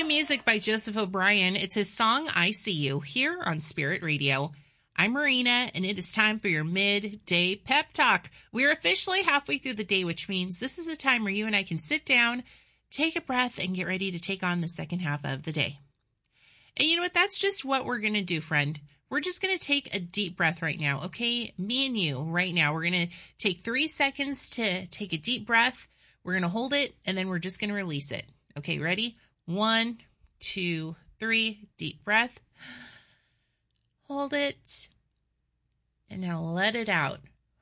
music by Joseph O'Brien. It's his song, I See You, here on Spirit Radio. I'm Marina, and it is time for your midday pep talk. We're officially halfway through the day, which means this is a time where you and I can sit down, take a breath, and get ready to take on the second half of the day. And you know what? That's just what we're going to do, friend. We're just going to take a deep breath right now, okay? Me and you right now. We're going to take 3 seconds to take a deep breath. We're going to hold it, and then we're just going to release it. Okay, ready? 1, 2, 3, deep breath. Hold it. And now let it out.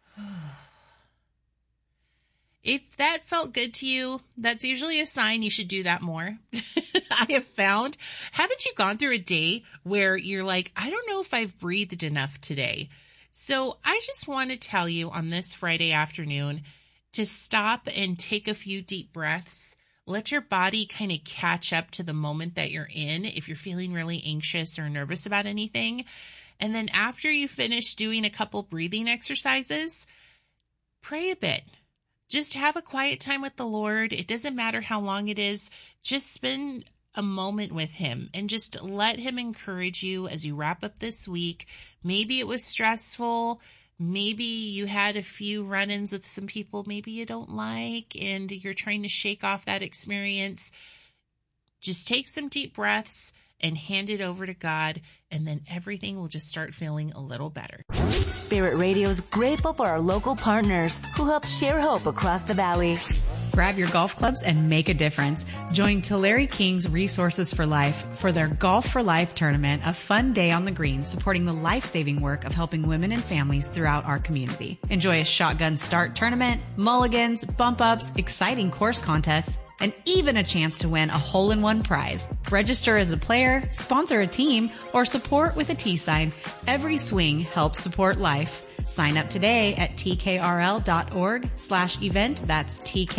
If that felt good to you, that's usually a sign you should do that more. I have found, haven't you gone through a day where you're like, I don't know if I've breathed enough today? So I just want to tell you on this Friday afternoon to stop and take a few deep breaths. Let your body kind of catch up to the moment that you're in if you're feeling really anxious or nervous about anything. And then after you finish doing a couple breathing exercises, pray a bit. Just have a quiet time with the Lord. It doesn't matter how long it is. Just spend a moment with him and just let him encourage you as you wrap up this week. Maybe it was stressful. Maybe you had a few run-ins with some people maybe you don't like, and you're trying to shake off that experience. Just take some deep breaths and hand it over to God, and then everything will just start feeling a little better. Spirit Radio is grateful for our local partners who help share hope across the valley. Grab your golf clubs and make a difference. Join Tulare King's Resources for Life for their Golf for Life tournament, a fun day on the green supporting the life-saving work of helping women and families throughout our community. Enjoy a shotgun start tournament, mulligans, bump-ups, exciting course contests, and even a chance to win a hole-in-one prize. Register as a player, sponsor a team, or support with a T-sign. Every swing helps support life. Sign up today at tkrl.org/event. That's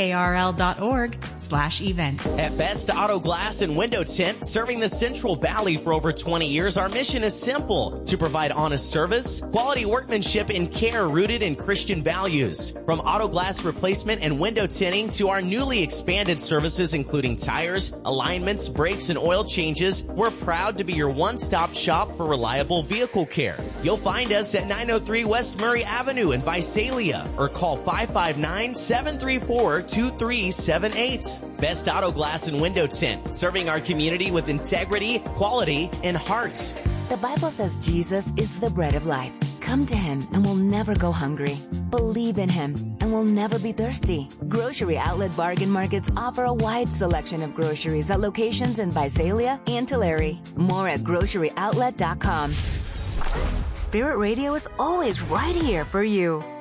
tkrl.org/event. At Best Auto Glass and Window Tint, serving the Central Valley for over 20 years, our mission is simple: to provide honest service, quality workmanship, and care rooted in Christian values. From auto glass replacement and window tinting to our newly expanded services including tires, alignments, brakes, and oil changes, we're proud to be your one-stop shop for reliable vehicle care. You'll find us at 903 West Murray Avenue in Visalia, or call 559-734-2378. Best Auto Glass and Window Tint, serving our community with integrity, quality, and heart. The Bible says Jesus is the bread of life. Come to him and we'll never go hungry. Believe in him and we'll never be thirsty. Grocery Outlet Bargain Markets offer a wide selection of groceries at locations in Visalia and Tulare. More at groceryoutlet.com. Spirit Radio is always right here for you.